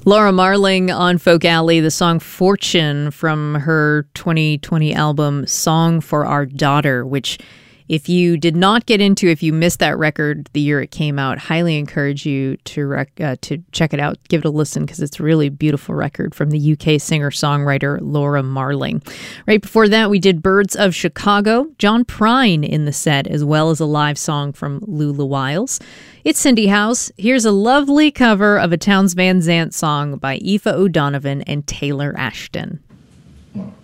Laura Marling on Folk Alley, the song Fortune from her 2020 album Song for Our Daughter, which if you did not get into, if you missed that record the year it came out, highly encourage you to check it out, give it a listen, because it's a really beautiful record from the UK singer-songwriter Laura Marling. Right before that, we did Birds of Chicago, John Prine in the set, as well as a live song from Lula Wiles. It's Cindy House. Here's a lovely cover of a Townes Van Zandt song by Aoife O'Donovan and Taylor Ashton.